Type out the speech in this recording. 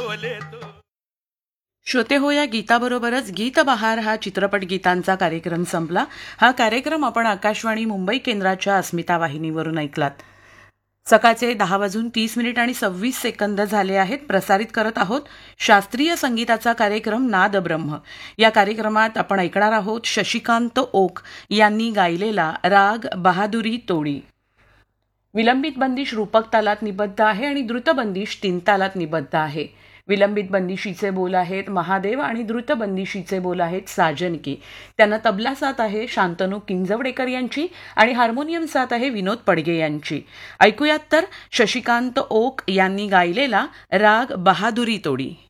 श्रोते हो, या गीताबरोबरच गीत बहार हा चित्रपट गीतांचा कार्यक्रम संपला. हा कार्यक्रम आपण आकाशवाणी मुंबई केंद्राच्या अस्मिता वाहिनीवरून ऐकलात. सकाळचे 10:30 आणि 26 झाले आहेत. प्रसारित करत आहोत शास्त्रीय संगीताचा कार्यक्रम नाद ब्रह्म. या कार्यक्रमात आपण ऐकणार आहोत शशिकांत ओक यांनी गायलेला राग बहादुरी तोडी. विलंबित बंदिश रूपक तालात निबद्ध आहे आणि द्रुत बंदिश 3 तालात निबद्ध आहे. विलंबित बंदिशीचे बोल आहेत महादेव आणि द्रुत बंदिशीचे बोल आहेत साजनकी. त्यांना तबला साथ आहे शांतनू किंजवडेकर यांची आणि हार्मोनियम साथ आहे विनोद पडगे यांची. ऐकूयात तर शशिकांत ओक यांनी गायलेला राग बहादुरी तोडी.